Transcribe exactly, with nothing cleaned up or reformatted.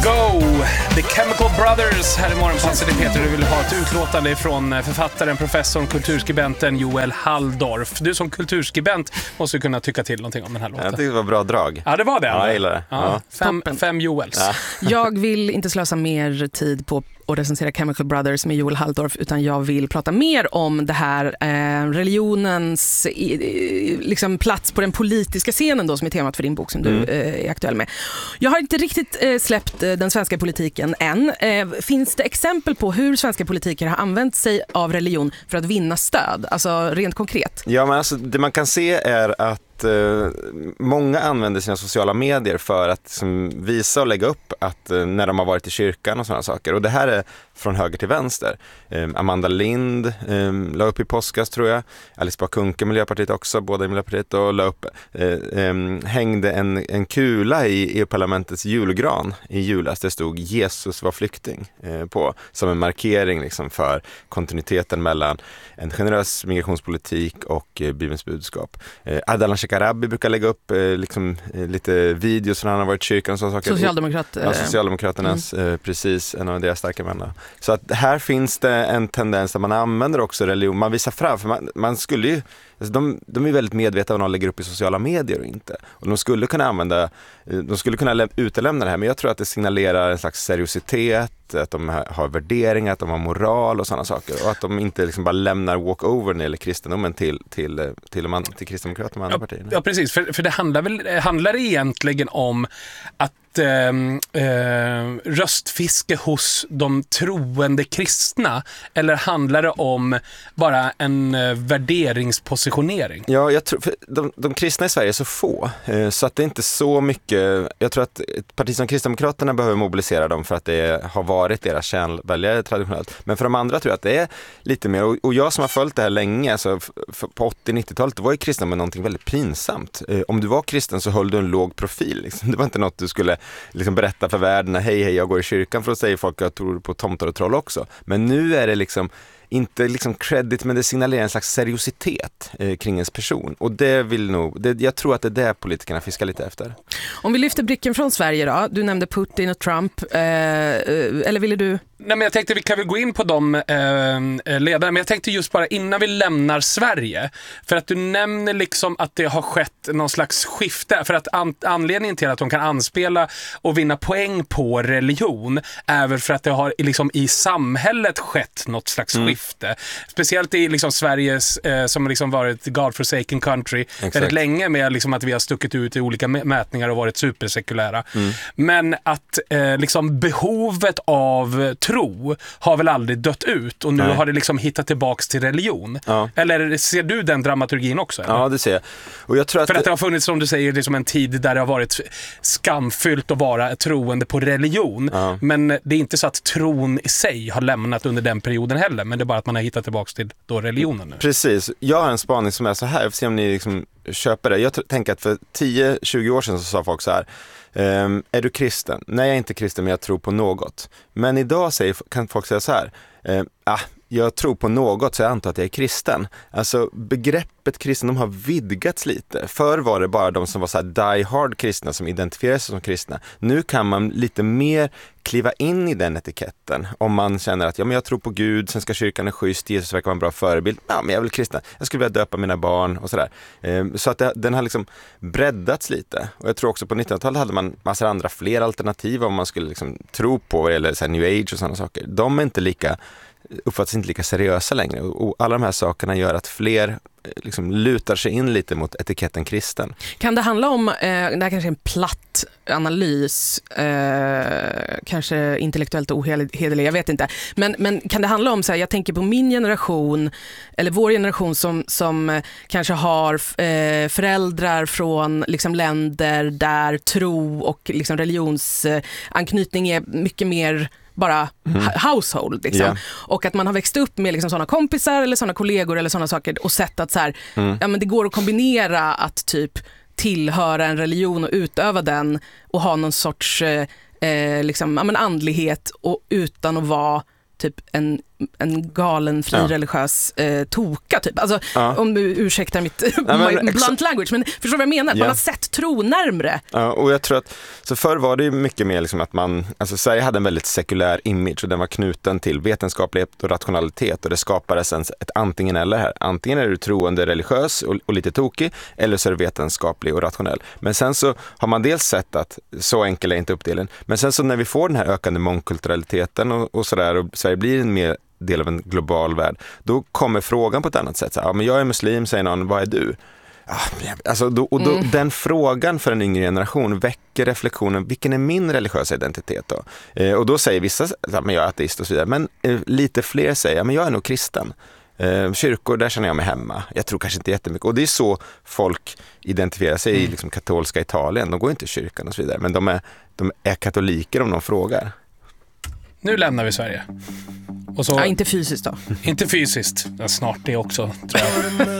Go! The Chemical Brothers här i morgonpasset. Peter, du vill ha ett utlåtande från författaren, professorn, kulturskribenten Joel Halldorf. Du som kulturskribent måste kunna tycka till någonting om den här låten. Jag tycker det var bra drag. Ja, det var det. Ja, jag gillar det. Ja. Ja. Fem, fem Joels. Ja. Jag vill inte slösa mer tid på att recensera Chemical Brothers med Joel Halldorf, utan jag vill prata mer om det här eh, religionens eh, liksom plats på den politiska scenen då, som är temat för din bok som mm. du eh, är aktuell med. Jag har inte riktigt eh, släppt eh, den svenska politiken än. Eh, finns det exempel på hur svenska politiker har använt sig av religion för att vinna stöd? Alltså rent konkret. Ja, men alltså, det man kan se är att Uh, många använder sina sociala medier för att liksom, visa och lägga upp att uh, när de har varit i kyrkan och sådana saker. Och det här är från höger till vänster. Um, Amanda Lind um, la upp i påskas, tror jag. Alice Bah Kuhnke, Miljöpartiet också, båda i Miljöpartiet, och la upp, uh, um, hängde en, en kula i E U-parlamentets julgran i julas. Det stod Jesus var flykting uh, på, som en markering liksom, för kontinuiteten mellan en generös migrationspolitik och uh, Bibelns budskap. Uh, Ardalan Shekarabi brukar lägga upp eh, liksom, eh, lite videos när han har varit i kyrkan och sådana saker. Socialdemokrat, ja, Socialdemokraternas, mm. eh, precis, en av deras starka vänner. Så att här finns det en tendens att man använder också religion. Man visar fram, för man, man skulle ju, alltså de, de är väldigt medvetna om vad de lägger upp i sociala medier och inte. Och de skulle kunna använda, de skulle kunna utelämna det här, men jag tror att det signalerar en slags seriositet, att de har värderingar, att de har moral och sådana saker, och att de inte liksom bara lämnar walkover när det gäller kristendomen till, till, till, till, till kristdemokrater och andra ja, partier. Ja, precis. För, för det handlar väl handlar det egentligen om att eh, eh, röstfiske hos de troende kristna, eller handlar det om bara en eh, värderingspositionering? Ja, jag tror, för de, de kristna i Sverige är så få, eh, så att det är inte så mycket. Jag tror att ett parti som Kristdemokraterna behöver mobilisera dem för att det har varit deras kärnväljare traditionellt. Men för de andra tror jag att det är lite mer, och, och jag som har följt det här länge, alltså på åttio-nittiotalet, då var ju kristna med någonting väldigt pinsamt. Eh, om du var kristen så höll du en låg profil. Liksom. Det var inte något du skulle liksom berätta för världen, hej hej jag går i kyrkan, för att säga folk att jag tror på tomtar och troll också. Men nu är det liksom inte liksom credit, men det signalerar en slags seriositet eh, kring ens person. Och det vill nog, det, jag tror att det är det politikerna fiskar lite efter. Om vi lyfter blicken från Sverige då, du nämnde Putin och Trump, eh, eller ville du? Nej, men jag tänkte vi kan väl gå in på de eh, ledare, men jag tänkte just bara innan vi lämnar Sverige, för att du nämner liksom att det har skett någon slags skifte, för att an- anledningen till att de kan anspela och vinna poäng på religion är väl för att det har liksom i samhället skett något slags mm. skifte. Speciellt i liksom Sveriges eh, som liksom varit godforsaken country Exakt. väldigt länge, med liksom att vi har stuckit ut i olika mätningar och varit supersekulära. Mm. Men att eh, liksom behovet av tro har väl aldrig dött ut, och nu Nej. har det liksom hittat tillbaks till religion. Ja. Eller ser du den dramaturgin också? Eller? Ja, det ser jag. Och jag tror att För att det det har funnits, som du säger, liksom en tid där det har varit skamfyllt att vara troende på religion. Ja. Men det är inte så att tron i sig har lämnat under den perioden heller, men det är bara att man har hittat tillbaks till då religionen nu. Precis. Jag har en spaning som är så här, jag får se om ni liksom köper det. Jag t- tänker att för tio tjugo år sedan så sa folk så här: Um, är du kristen? Nej, jag är inte kristen, men jag tror på något. Men idag säger, kan folk säga så här: um, ah, jag tror på något, så jag antar att jag är kristen. Alltså begreppet kristendom har vidgats lite. Förr var det bara de som var så här die hard kristna som identifierade sig som kristna. Nu kan man lite mer kliva in i den etiketten. Om man känner att ja, men jag tror på Gud, sen ska kyrkan är schysst, Jesus verkar vara en bra förebild. Ja, men jag är väl kristen. Jag skulle vilja döpa mina barn och sådär. Um, så att det, den har liksom breddats lite. Och jag tror också på nittonhundratalet hade man massor andra fler alternativ om man skulle liksom tro på, eller så här new age och sådana saker. De är inte lika, uppfattas inte lika seriösa längre, och alla de här sakerna gör att fler liksom lutar sig in lite mot etiketten kristen. Kan det handla om, eh, det här kanske är en platt analys, eh, kanske intellektuellt ohederlig, jag vet inte, men, men kan det handla om så här, jag tänker på min generation, eller vår generation som, som kanske har eh, föräldrar från liksom länder där tro och liksom religionsanknytning är mycket mer bara mm. household liksom. Yeah. Och att man har växt upp med liksom sådana kompisar eller sådana kollegor eller sådana saker, och sett att så här, mm. ja, men det går att kombinera att typ tillhöra en religion och utöva den och ha någon sorts eh, liksom, ja, men andlighet, och utan att vara typ en en galen frireligiös eh, toka typ. Alltså, Ja. om du ursäktar mitt men my exa- blunt language, men förstår du vad jag menar? Ja. Man har sett tro närmre. Ja, och jag tror att, så förr var det ju mycket mer liksom att man, alltså Sverige hade en väldigt sekulär image och den var knuten till vetenskaplighet och rationalitet och det skapades en, ett antingen eller här. Antingen är du troende, religiös och, och lite tokig eller så är du vetenskaplig och rationell. Men sen så har man dels sett att så enkel är inte uppdelningen. Men sen så när vi får den här ökande mångkulturaliteten och, och sådär och Sverige blir en mer del av en global värld, då kommer frågan på ett annat sätt. Så, ja, men jag är muslim, säger någon, vad är du? Alltså, då, och då, mm. Den frågan för en yngre generation väcker reflektionen, vilken är min religiösa identitet då? Eh, och då säger vissa, ja, men jag är ateist och så vidare, men eh, lite fler säger, ja, men jag är nog kristen. Eh, kyrkor, där känner jag mig hemma. Jag tror kanske inte jättemycket. Och det är så folk identifierar sig mm. i liksom, katolska Italien. De går inte i kyrkan och så vidare, men de är, de är katoliker om de frågar. Nu lämnar vi Sverige. Och så, ja, inte fysiskt då. Inte fysiskt, ja, snart det också, tror jag.